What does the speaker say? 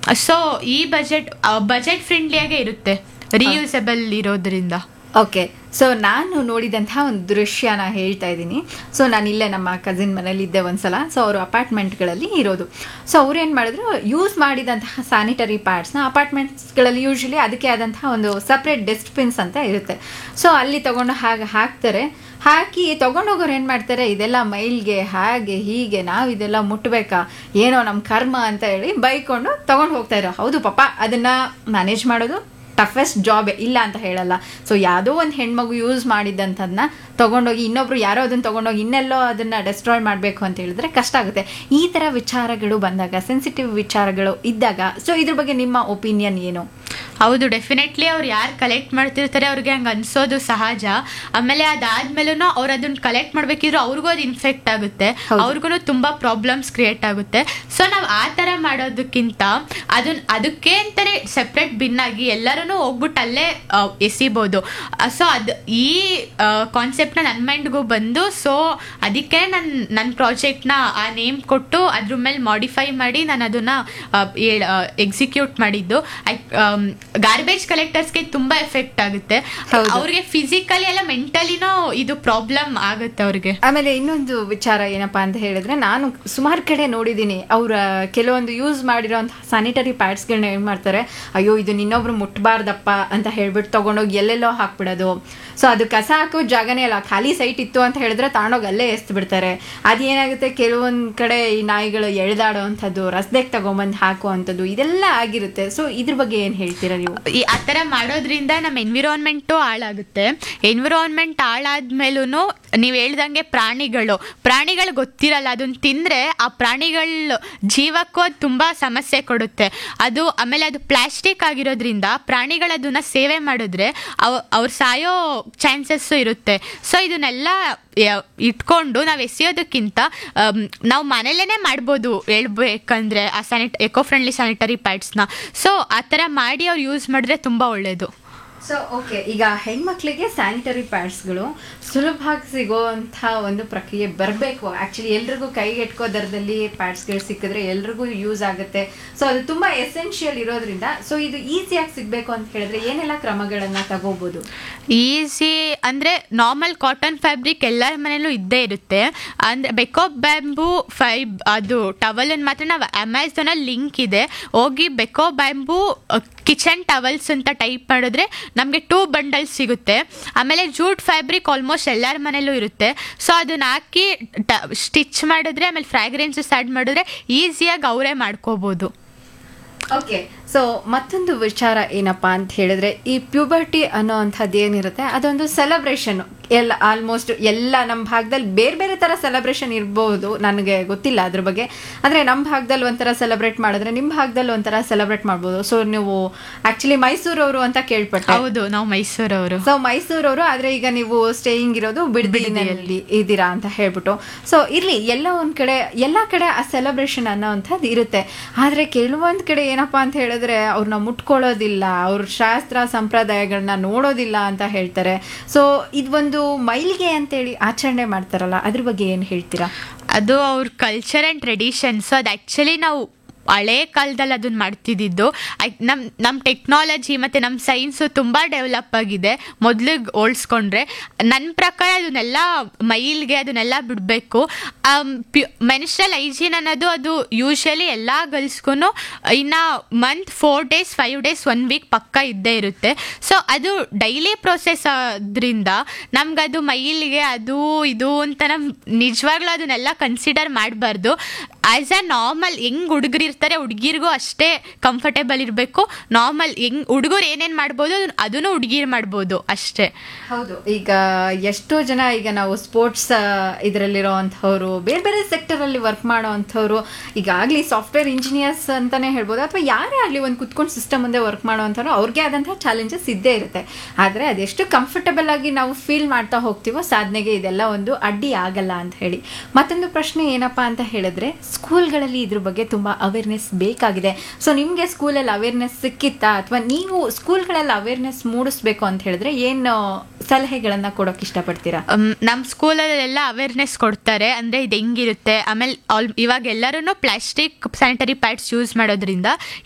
So ಈ budget ಫ್ರೆಂಡ್ಲಿಯಾಗೆ ಇರುತ್ತೆ, reusable ಇರೋದ್ರಿಂದ. ಓಕೆ, ಸೊ ನಾನು ನೋಡಿದಂತಹ ಒಂದು ದೃಶ್ಯನ ಹೇಳ್ತಾ ಇದ್ದೀನಿ. ಸೊ ನಾನು ಇಲ್ಲೇ ನಮ್ಮ ಕಸಿನ್ ಮನೇಲಿ ಇದ್ದೆ ಒಂದ್ಸಲ. ಸೊ ಅವರು ಅಪಾರ್ಟ್ಮೆಂಟ್ಗಳಲ್ಲಿ ಇರೋದು. ಸೊ ಅವ್ರು ಏನು ಮಾಡಿದ್ರು, ಯೂಸ್ ಮಾಡಿದಂತಹ ಸ್ಯಾನಿಟರಿ ಪ್ಯಾಡ್ಸ್ನ ಅಪಾರ್ಟ್ಮೆಂಟ್ಸ್ಗಳಲ್ಲಿ ಯೂಶ್ವಲಿ ಅದಕ್ಕೆ ಆದಂತಹ ಒಂದು ಸಪ್ರೇಟ್ ಡಸ್ಟ್ಬಿನ್ಸ್ ಅಂತ ಇರುತ್ತೆ. ಸೊ ಅಲ್ಲಿ ತಗೊಂಡು ಹಾಕ್ತಾರೆ. ಹಾಕಿ ತೊಗೊಂಡೋಗೋರು ಏನು ಮಾಡ್ತಾರೆ, ಇದೆಲ್ಲ ಮೈಲ್ಗೆ ಹಾಗೆ ಹೀಗೆ ನಾವು ಇದೆಲ್ಲ ಮುಟ್ಬೇಕಾ, ಏನೋ ನಮ್ಮ ಕರ್ಮ ಅಂತ ಹೇಳಿ ಬೈಕೊಂಡು ತೊಗೊಂಡು ಹೋಗ್ತಾ ಇರೋ. ಹೌದು ಪಾಪ, ಅದನ್ನು ಮ್ಯಾನೇಜ್ ಮಾಡೋದು ಟಫೆಸ್ಟ್ ಜಾಬ್, ಇಲ್ಲ ಅಂತ ಹೇಳಲ್ಲ. ಸೊ ಯಾವುದೋ ಒಂದು ಹೆಣ್ಮಗು ಯೂಸ್ ಮಾಡಿದ್ದಂಥದನ್ನ ತೊಗೊಂಡೋಗಿ ಇನ್ನೊಬ್ರು ಯಾರೋ ಅದನ್ನು ತೊಗೊಂಡೋಗಿ ಇನ್ನೆಲ್ಲೋ ಅದನ್ನು ಡೆಸ್ಟ್ರಾಯ್ ಮಾಡಬೇಕು ಅಂತ ಹೇಳಿದ್ರೆ ಕಷ್ಟ ಆಗುತ್ತೆ. ಈ ಥರ ವಿಚಾರಗಳು ಬಂದಾಗ, ಸೆನ್ಸಿಟಿವ್ ವಿಚಾರಗಳು ಇದ್ದಾಗ, ಸೊ ಇದ್ರ ಬಗ್ಗೆ ನಿಮ್ಮ ಒಪಿನಿಯನ್ ಏನು? ಹೌದು, ಡೆಫಿನೆಟ್ಲಿ ಅವ್ರು ಯಾರು ಕಲೆಕ್ಟ್ ಮಾಡ್ತಿರ್ತಾರೆ ಅವ್ರಿಗೆ ಹಂಗೆ ಅನ್ಸೋದು ಸಹಜ. ಆಮೇಲೆ ಅದಾದ್ಮೇಲೂ ಅವ್ರು ಅದನ್ನ ಕಲೆಕ್ಟ್ ಮಾಡ್ಬೇಕಿದ್ರು ಅವ್ರಿಗೂ ಅದು ಇನ್ಫೆಕ್ಟ್ ಆಗುತ್ತೆ, ಅವ್ರಿಗೂ ತುಂಬಾ ಪ್ರಾಬ್ಲಮ್ಸ್ ಕ್ರಿಯೇಟ್ ಆಗುತ್ತೆ. ಸೊ ನಾವು ಆ ಥರ ಮಾಡೋದಕ್ಕಿಂತ ಅದಕ್ಕೆ ಅಂತಾನೆ ಸೆಪ್ರೇಟ್ ಬಿನ್ ಆಗಿ ಎಲ್ಲರೂ ಹೋಗ್ಬಿಟ್ಟು ಅಲ್ಲೇ ಎಸಿಬೋದು. ಸೊ ಅದು ಈ ಕಾನ್ಸೆಪ್ಟ್ನ ನನ್ನ ಮೈಂಡ್ಗೂ ಬಂದು, ಸೊ ಅದಕ್ಕೆ ನನ್ನ ಪ್ರಾಜೆಕ್ಟ್ನ ಆ ನೇಮ್ ಕೊಟ್ಟು ಅದ್ರ ಮೇಲೆ ಮಾಡಿಫೈ ಮಾಡಿ ನಾನು ಅದನ್ನ ಎಕ್ಸಿಕ್ಯೂಟ್ ಮಾಡಿದ್ದು. ಗಾರ್ಬೇಜ್ ಕಲೆಕ್ಟರ್ಸ್ಗೆ ತುಂಬಾ ಎಫೆಕ್ಟ್ ಆಗುತ್ತೆ, ಅವ್ರಿಗೆ ಫಿಸಿಕಲಿ ಎಲ್ಲ ಮೆಂಟಲಿನೂ ಇದು ಪ್ರಾಬ್ಲಮ್ ಆಗುತ್ತೆ ಅವ್ರಿಗೆ. ಆಮೇಲೆ ಇನ್ನೊಂದು ವಿಚಾರ ಏನಪ್ಪಾ ಅಂತ ಹೇಳಿದ್ರೆ, ನಾನು ಸುಮಾರು ಕಡೆ ನೋಡಿದ್ದೀನಿ, ಅವ್ರ ಕೆಲವೊಂದು ಯೂಸ್ ಮಾಡಿರೋಂತಹ ಸ್ಯಾನಿಟರಿ ಪ್ಯಾಡ್ಸ್ಗಳನ್ನ ಏನ್ ಮಾಡ್ತಾರೆ, ಅಯ್ಯೋ ಇದು ಇನ್ನೊಬ್ರು ಮುಟ್ಬಾರ್ದಪ್ಪ ಅಂತ ಹೇಳ್ಬಿಟ್ಟು ತಗೊಂಡೋಗಿ ಎಲ್ಲೆಲ್ಲೋ ಹಾಕ್ಬಿಡೋದು. ಸೊ ಅದು ಕಸ ಹಾಕೋ ಜಾಗನೇ ಅಲ್ಲ, ಖಾಲಿ ಸೈಟ್ ಇತ್ತು ಅಂತ ಹೇಳಿದ್ರೆ ತಗೊಂಡೋಗಿ ಅಲ್ಲೇ ಎಸ್ದು ಬಿಡ್ತಾರೆ. ಅದೇನಾಗುತ್ತೆ, ಕೆಲವೊಂದ್ ಕಡೆ ಈ ನಾಯಿಗಳು ಎಳೆದಾಡೋ ಅಂಥದ್ದು, ರಸ್ತೆಗೆ ತಗೊಂಬಂದು ಹಾಕುವಂಥದ್ದು, ಇದೆಲ್ಲ ಆಗಿರುತ್ತೆ. ಸೊ ಇದ್ರ ಬಗ್ಗೆ ಏನ್ ಹೇಳ್ತೀರಾ ನೀವು? ಆ ಥರ ಮಾಡೋದ್ರಿಂದ ನಮ್ಮ ಎನ್ವಿರಾನ್ಮೆಂಟು ಹಾಳಾಗುತ್ತೆ. ಎನ್ವಿರಾನ್ಮೆಂಟ್ ಹಾಳಾದ್ಮೇಲೂ ನೀವು ಹೇಳ್ದಂಗೆ ಪ್ರಾಣಿಗಳು ಗೊತ್ತಿರಲ್ಲ, ಅದನ್ನ ತಿಂದರೆ ಆ ಪ್ರಾಣಿಗಳ ಜೀವಕ್ಕೂ ಅದು ತುಂಬ ಸಮಸ್ಯೆ ಕೊಡುತ್ತೆ. ಆಮೇಲೆ ಅದು ಪ್ಲಾಸ್ಟಿಕ್ ಆಗಿರೋದ್ರಿಂದ ಪ್ರಾಣಿಗಳು ಅದನ್ನ ಸೇವೆ ಮಾಡಿದ್ರೆ ಅವ್ರು ಸಾಯೋ ಚಾನ್ಸಸ್ಸು ಇರುತ್ತೆ. ಸೊ ಇದನ್ನೆಲ್ಲ ಇಟ್ಕೊಂಡು ನಾವು ಎಸೆಯೋದಕ್ಕಿಂತ ನಾವು ಮನೇಲೇ ಮಾಡ್ಬೋದು ಹೇಳ್ಬೇಕಂದ್ರೆ ಆ ಎಕೋ ಫ್ರೆಂಡ್ಲಿ ಸ್ಯಾನಿಟರಿ ಪ್ಯಾಡ್ಸ್ನ. ಸೊ ಆ ಥರ ಮಾಡಿ ಅವ್ರು ಯೂಸ್ ಮಾಡಿದ್ರೆ ತುಂಬ ಒಳ್ಳೆಯದು. ಸೊ ಓಕೆ, ಈಗ ಹೆಣ್ಮಕ್ಳಿಗೆ ಸ್ಯಾನಿಟರಿ ಪ್ಯಾಡ್ಸ್ಗಳು ಸುಲಭವಾಗಿ ಸಿಗೋವಂಥ ಒಂದು ಪ್ರಕ್ರಿಯೆ ಬರಬೇಕು. ಆ್ಯಕ್ಚುಲಿ ಎಲ್ರಿಗೂ ಕೈಗೆಟ್ಕೋ ದರದಲ್ಲಿ ಪ್ಯಾಡ್ಸ್ಗಳು ಸಿಕ್ಕಿದ್ರೆ ಎಲ್ರಿಗೂ ಯೂಸ್ ಆಗುತ್ತೆ. ಸೊ ಅದು ತುಂಬ ಎಸೆನ್ಷಿಯಲ್ ಇರೋದ್ರಿಂದ, ಸೊ ಇದು ಈಸಿಯಾಗಿ ಸಿಗಬೇಕು ಅಂತ ಹೇಳಿದ್ರೆ ಏನೆಲ್ಲ ಕ್ರಮಗಳನ್ನು ತಗೋಬೋದು? ಈಸಿ ಅಂದರೆ ನಾರ್ಮಲ್ ಕಾಟನ್ ಫ್ಯಾಬ್ರಿಕ್ ಎಲ್ಲರ ಮನೇಲೂ ಇದ್ದೇ ಇರುತ್ತೆ. ಅಂದರೆ ಬೆಕೋ ಬ್ಯಾಂಬೂ ಅದು ಟವಲನ್ನು ಮಾತ್ರ ನಾವು ಅಮೆಝಾನಲ್ಲಿ ಲಿಂಕ್ ಇದೆ, ಹೋಗಿ ಬೆಕೋ ಬ್ಯಾಂಬೂ ಕಿಚನ್ ಟವಲ್ಸ್ ಅಂತ ಟೈಪ್ ಮಾಡಿದ್ರೆ ನಮಗೆ 2 ಬಂಡಲ್ಸ್ ಸಿಗುತ್ತೆ. ಆಮೇಲೆ ಜೂಟ್ ಫ್ಯಾಬ್ರಿಕ್ ಆಲ್ಮೋಸ್ಟ್ ಎಲ್ಲರ ಮನೇಲೂ ಇರುತ್ತೆ. ಸೊ ಅದನ್ನ ಹಾಕಿ ಸ್ಟಿಚ್ ಮಾಡಿದ್ರೆ, ಆಮೇಲೆ ಫ್ರಾಗ್ರೆನ್ಸಸ್ ಆ್ಯಡ್ ಮಾಡಿದ್ರೆ ಈಸಿಯಾಗಿ ಅವರೇ ಮಾಡ್ಕೋಬೋದು. ಓಕೆ, ಸೊ ಮತ್ತೊಂದು ವಿಚಾರ ಏನಪ್ಪಾ ಅಂತ ಹೇಳಿದ್ರೆ, ಈ ಪ್ಯೂಬರ್ಟಿ ಅನ್ನೋ ಅಂಥದ್ದು ಏನಿರುತ್ತೆ ಅದೊಂದು ಸೆಲೆಬ್ರೇಷನ್. ಆಲ್ಮೋಸ್ಟ್ ಎಲ್ಲ ನಮ್ಮ ಭಾಗದಲ್ಲಿ ಬೇರೆ ಬೇರೆ ಥರ ಸೆಲೆಬ್ರೇಷನ್ ಇರಬಹುದು, ನನಗೆ ಗೊತ್ತಿಲ್ಲ ಅದ್ರ ಬಗ್ಗೆ. ಅಂದರೆ ನಮ್ಮ ಭಾಗದಲ್ಲಿ ಒಂಥರ ಸೆಲೆಬ್ರೇಟ್ ಮಾಡಿದ್ರೆ ನಿಮ್ಮ ಭಾಗದಲ್ಲಿ ಒಂಥರ ಸೆಲೆಬ್ರೇಟ್ ಮಾಡ್ಬೋದು. ಸೊ ನೀವು ಆ್ಯಕ್ಚುಲಿ ಮೈಸೂರವರು ಅಂತ ಕೇಳ್ಪಟ್ಟೆ. ಹೌದು, ನಾವು ಮೈಸೂರವರು. ಸೊ ಮೈಸೂರವರು, ಆದರೆ ಈಗ ನೀವು ಸ್ಟೇಯಿಂಗ್ ಇರೋದು ಬಿಡದಿನಲ್ಲಿ ಇದ್ದೀರಾ ಅಂತ ಹೇಳ್ಬಿಟ್ಟು. ಸೊ ಇರಲಿ, ಎಲ್ಲ ಒಂದು ಕಡೆ ಎಲ್ಲ ಕಡೆ ಆ ಸೆಲೆಬ್ರೇಷನ್ ಅನ್ನೋ ಅಂಥದ್ದು ಇರುತ್ತೆ. ಆದರೆ ಕೆಲವೊಂದು ಕಡೆ ಏನಪ್ಪಾ ಅಂತ ಹೇಳಿದ್ರೆ ಅವ್ರನ್ನ ಮುಟ್ಕೊಳ್ಳೋದಿಲ್ಲ, ಅವ್ರ ಶಾಸ್ತ್ರ ಸಂಪ್ರದಾಯಗಳನ್ನ ನೋಡೋದಿಲ್ಲ ಅಂತ ಹೇಳ್ತಾರೆ. ಸೊ ಇದೊಂದು ಮೈಲಿಗೆ ಅಂತೇಳಿ ಆಚರಣೆ ಮಾಡ್ತಾರಲ್ಲ, ಅದ್ರ ಬಗ್ಗೆ ಏನು ಹೇಳ್ತೀರಾ? ಅದು ಅವ್ರ ಕಲ್ಚರ್ ಆ್ಯಂಡ್ ಟ್ರೆಡಿಷನ್ಸ್. ಅದು ಆ್ಯಕ್ಚುಲಿ ನಾವು ಹಳೆ ಕಾಲದಲ್ಲಿ ಅದನ್ನ ಮಾಡ್ತಿದ್ದು. ನಮ್ಮ ಟೆಕ್ನಾಲಜಿ ಮತ್ತು ನಮ್ಮ ಸೈನ್ಸು ತುಂಬ ಡೆವಲಪ್ ಆಗಿದೆ ಮೊದಲಿಗೆ ಹೋಲಿಸ್ಕೊಂಡ್ರೆ. ನನ್ನ ಪ್ರಕಾರ ಅದನ್ನೆಲ್ಲ ಮೈಲ್ಗೆ ಅದನ್ನೆಲ್ಲ ಬಿಡಬೇಕು. ಮೆನ್ಸ್ಟ್ರಲ್ ಹೈಜೀನ್ ಅನ್ನೋದು ಅದು ಯೂಶ್ವಲಿ ಎಲ್ಲ ಗರ್ಲ್ಸ್ಗೂ ಇನ್ನು ಮಂತ್ 4 days 5 days 1 week ಪಕ್ಕ ಇದ್ದೇ ಇರುತ್ತೆ. ಸೊ ಅದು ಡೈಲಿ ಪ್ರೊಸೆಸ್ ಆದ್ರಿಂದ ನಮ್ಗದು ಮೈಲಿಗೆ ಅದು ಇದು ಅಂತ ನಮ್ಮ ನಿಜವಾಗ್ಲೂ ಅದನ್ನೆಲ್ಲ ಕನ್ಸಿಡರ್ ಮಾಡಬಾರ್ದು. ಆ್ಯಸ್ ಅ ನಾರ್ಮಲ್ ಹೆಂಗೆ ಹುಡುಗರು ಇರ್ತಾರೆ, ಹುಡುಗಿರಿಗೂ ಅಷ್ಟೇ ಕಂಫರ್ಟೇಬಲ್ ಇರಬೇಕು. ನಾರ್ಮಲ್ ಹುಡುಗರು ಏನೇನು ಮಾಡ್ಬೋದು ಅದನ್ನು ಹುಡುಗಿರು ಮಾಡ್ಬೋದು ಅಷ್ಟೇ. ಹೌದು, ಈಗ ಎಷ್ಟೋ ಜನ, ಈಗ ನಾವು ಸ್ಪೋರ್ಟ್ಸ್ ಇದರಲ್ಲಿರೋ ಅಂಥವ್ರು, ಬೇರೆ ಬೇರೆ ಸೆಕ್ಟರಲ್ಲಿ ವರ್ಕ್ ಮಾಡೋ ಅಂಥವ್ರು, ಈಗಾಗಲಿ ಸಾಫ್ಟ್ವೇರ್ ಇಂಜಿನಿಯರ್ಸ್ ಅಂತಾನೆ ಹೇಳ್ಬೋದು, ಅಥವಾ ಯಾರೇ ಆಗಲಿ ಒಂದು ಕುತ್ಕೊಂಡು ಸಿಸ್ಟಮ್ ಮುಂದೆ ವರ್ಕ್ ಮಾಡೋ ಅಂಥವ್ರು, ಅವ್ರಿಗೆ ಆದಂಥ ಚಾಲೆಂಜಸ್ ಇದ್ದೇ ಇರುತ್ತೆ. ಆದರೆ ಅದೆಷ್ಟು ಕಂಫರ್ಟಬಲ್ ಆಗಿ ನಾವು ಫೀಲ್ ಮಾಡ್ತಾ ಹೋಗ್ತೀವೋ ಸಾಧನೆಗೆ ಇದೆಲ್ಲ ಒಂದು ಅಡ್ಡಿ ಆಗಲ್ಲ ಅಂತ ಹೇಳಿ. ಮತ್ತೊಂದು ಪ್ರಶ್ನೆ ಏನಪ್ಪಾ ಅಂತ ಹೇಳಿದ್ರೆ, ಸ್ಕೂಲ್ಗಳಲ್ಲಿ ಇದ್ರ ಬಗ್ಗೆ ತುಂಬ ಅವೇರ್ನೆಸ್ ಬೇಕಾಗಿದೆ. ಸೊ ನಿಮಗೆ ಸ್ಕೂಲಲ್ಲಿ ಅವೇರ್ನೆಸ್ ಸಿಕ್ಕಿತ್ತಾ, ಅಥವಾ ನೀವು ಸ್ಕೂಲ್ಗಳಲ್ಲಿ ಅವೇರ್ನೆಸ್ ಮೂಡಿಸ್ಬೇಕು ಅಂತ ಹೇಳಿದ್ರೆ ಏನು ಸಲಹೆಗಳನ್ನು ಕೊಡೋಕೆ ಇಷ್ಟಪಡ್ತೀರಾ? ನಮ್ಮ ಸ್ಕೂಲಲ್ಲೆಲ್ಲ ಅವೇರ್ನೆಸ್ ಕೊಡ್ತಾರೆ, ಅಂದರೆ ಇದು ಹೆಂಗಿರುತ್ತೆ. ಆಮೇಲೆ ಇವಾಗ ಎಲ್ಲರೂ ಪ್ಲಾಸ್ಟಿಕ್ ಸ್ಯಾನಿಟರಿ ಪ್ಯಾಡ್ಸ್ ಯೂಸ್ ಮಾಡೋದ್ರಿಂದ